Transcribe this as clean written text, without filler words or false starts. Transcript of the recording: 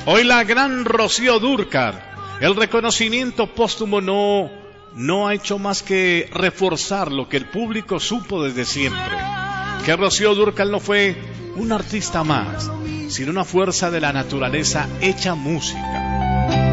Hoy la gran Rocío Dúrcal. El reconocimiento póstumo no ha hecho más que reforzar lo que el público supo desde siempre. Que Rocío Dúrcal no fue un artista más, sino una fuerza de la naturaleza hecha música.